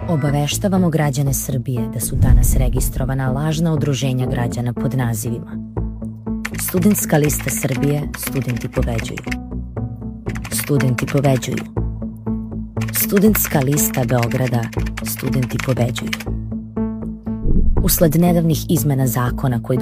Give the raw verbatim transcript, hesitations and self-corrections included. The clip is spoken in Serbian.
Obaveštavamo građane Srbije da su danas registrovana lažna udruženja građana pod nazivima Studentska lista Srbije, Studenti pobeđuju, Studenti pobeđuju, Studentska lista Beograda, Studenti pobeđuju. Usled nedavnih izmena zakona koji